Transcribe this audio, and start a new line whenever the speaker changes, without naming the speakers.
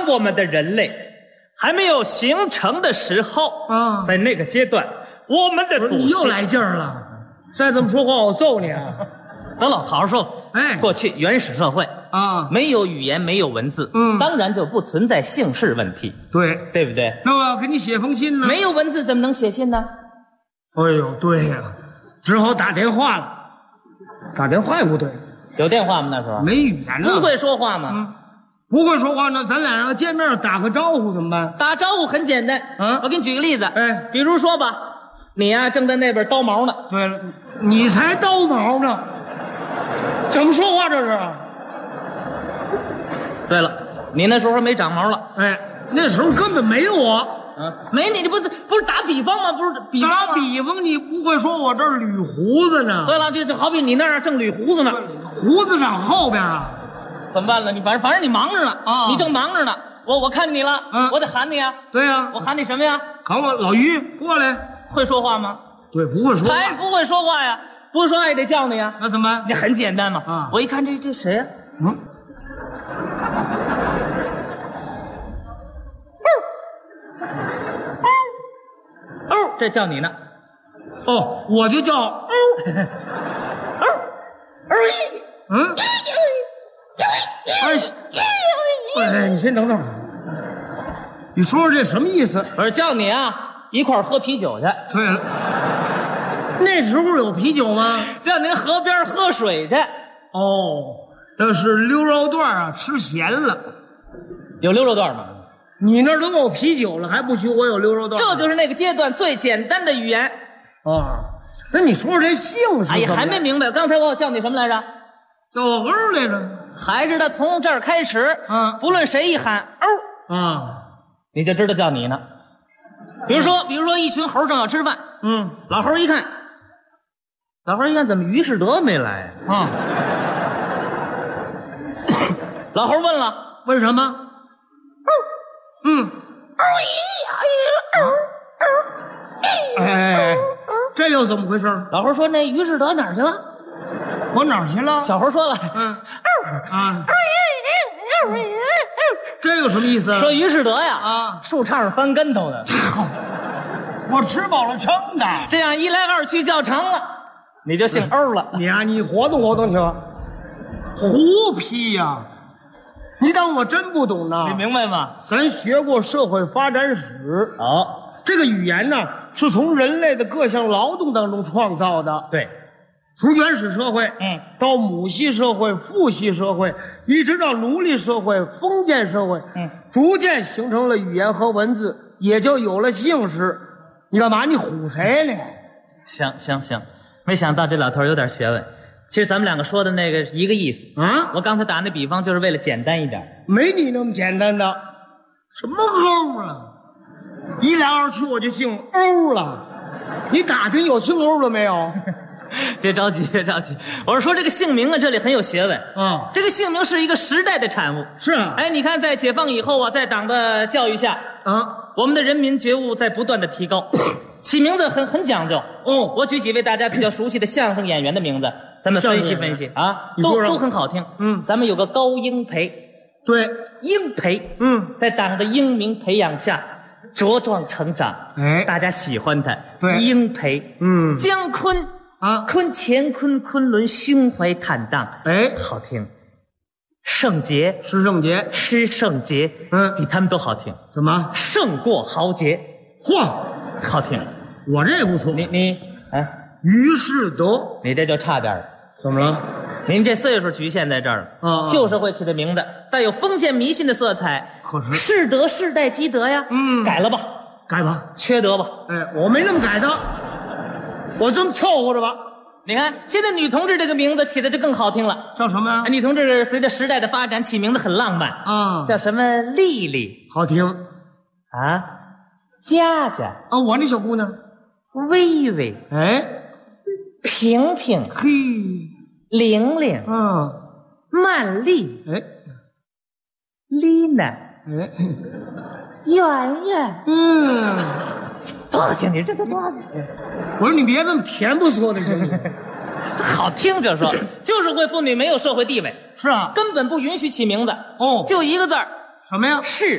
我们的人类还没有形成的时候
啊
在那个阶段，我们的祖
你又
先
来劲儿了，再这么说话我揍你啊！
得了，好好说。
哎
过去原始社会
啊，
没有语言，没有文字，当然就不存在姓氏问题，
对，
对不对？
那我要给你写封信呢。
没有文字怎么能写信呢？
哎呦，对呀，只好打电话了。打电话也不对，
有电话吗？那时候
没语言呢。
不会说话吗？
不会说话呢，咱俩要见面打个招呼怎么办？
打招呼很简单
啊
我给你举个例子，
哎
比如说吧，你呀正在那边叨毛呢，
对了，你才叨毛呢，怎么说话这是？
对了，你那时候还没长毛了，
哎，那时候根本没有我。
没你，这不是打比方吗？不是比方吗
打比方，你不会说我这儿捋胡子呢？
对了，就好比你那儿正捋胡子呢，
胡子长后边啊。
怎么办呢？你反正你忙着呢
啊
你正忙着呢，我看见你了，我得喊你啊，
对呀，
我喊你什么呀？
喊我老于过来。
会说话吗？
对，不会说话。
还是不会说话呀？不会说话也得叫你呀。
那怎么办？
你很简单嘛。
啊
我一看这谁呀？这叫你呢。
哦，我就叫哎，你先等等，你说说这什么意思？
我说叫你啊，一块儿喝啤酒去。
对了，那时候有啤酒吗？
叫您河边喝水去。
哦，那是溜肉段啊，吃咸了。
有溜肉段吗？
你那儿都有啤酒了，还不许我有溜肉段？
这就是那个阶段最简单的语言。
啊，那你说说这姓是？
哎呀，还没明白，刚才我叫你什么来着？
叫我勾来着。
还是他从这儿开始，不论谁一喊“
啊，
你就知道叫你呢。比如说一群猴正要吃饭，老猴一看怎么于世德没来
啊？
老猴问了，
问什么？哎，这又怎么回事？
老猴说那于世德哪儿去了？
我哪儿去了？
小猴说了，
这有什么意思？
说于世德呀，树杈上翻跟头呢。
我吃饱了撑的。
这样一来二去叫成了，你就姓欧了。
你活动活动去吧。胡批呀！你当我真不懂呢？
你明白吗？
咱学过社会发展史。这个语言呢，是从人类的各项劳动当中创造的。
对，
从原始社会，到母系社会、父系社会，一直到奴隶社会、封建社会，逐渐形成了语言和文字，也就有了姓氏。你干嘛？你唬谁呢？
行，没想到这老头有点学问。其实咱们两个说的那个一个意思
啊！
我刚才打那比方就是为了简单一点，
没你那么简单的。什么欧啊？一来二去我就姓欧了。你打听有姓欧的没有？
别着急。我是说这个姓名啊，这里很有学问
啊。
这个姓名是一个时代的产物。
是啊。
哎，你看在解放以后啊，在党的教育下我们的人民觉悟在不断的提高，起名字很讲究。我举几位大家比较熟悉的相声演员的名字，咱们分析分析啊，都很好听。咱们有个高英培，
对，
英培，在党的英明培养下茁壮成长，大家喜欢他。对，英培，姜昆昆乾坤昆仑胸怀坦荡，好听。圣杰，施圣杰，比他们都好听。
怎么？
胜过豪杰，
嚯，
好听。
我这不错。
你
于世德，
你这就差点了。
怎么了？
您这岁数局限在这儿了。旧社会起的名字带有封建迷信的色彩，
可是
世德世代积德呀。改了吧，缺德吧。
我没那么改的，我这么凑合着吧。
你看现在女同志这个名字起的就更好听了，
叫什么呀？
女同志随着时代的发展起名字很浪漫叫什么丽丽，
好听
佳佳
我那小姑娘
薇薇，
萍萍，嘿，
玲玲，曼丽，丽娜，圆圆，多好听！你这都多好听！
我说你别这么甜不说的行不行？
好听就说，就是会妇女没有社会地位，
是啊，
根本不允许起名字，就一个字儿，
什么呀？
是。